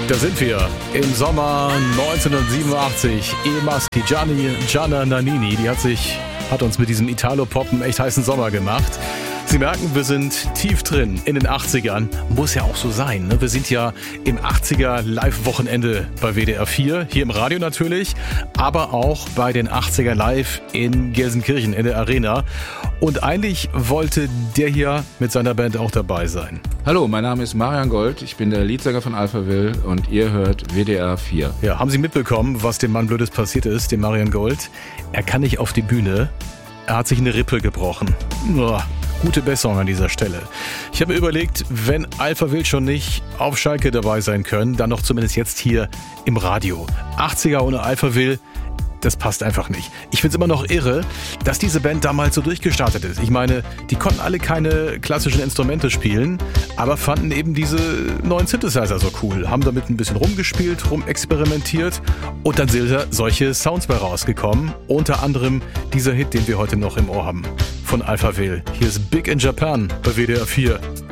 Da sind wir im Sommer 1987. Emaski Gianna Nannini, die hat uns mit diesem Italo-Pop einen echt heißen Sommer gemacht. Sie merken, wir sind tief drin in den 80ern. Muss ja auch so sein, ne? Wir sind ja im 80er Live-Wochenende bei WDR 4, hier im Radio natürlich, aber auch bei den 80er Live in Gelsenkirchen in der Arena. Und eigentlich wollte der hier mit seiner Band auch dabei sein. Hallo, mein Name ist Marian Gold, ich bin der Leadsänger von Alphaville und ihr hört WDR 4. Ja, haben Sie mitbekommen, was dem Mann Blödes passiert ist, dem Marian Gold? Er kann nicht auf die Bühne, er hat sich eine Rippe gebrochen. Gute Besserung an dieser Stelle. Ich habe mir überlegt, wenn Alphaville schon nicht auf Schalke dabei sein können, dann doch zumindest jetzt hier im Radio. 80er ohne Alphaville, das passt einfach nicht. Ich finde es immer noch irre, dass diese Band damals so durchgestartet ist. Ich meine, die konnten alle keine klassischen Instrumente spielen, aber fanden eben diese neuen Synthesizer so cool. Haben damit ein bisschen rumgespielt, rumexperimentiert und dann sind da solche Sounds bei rausgekommen. Unter anderem dieser Hit, den wir heute noch im Ohr haben von Alphaville. Hier ist Big in Japan bei WDR 4.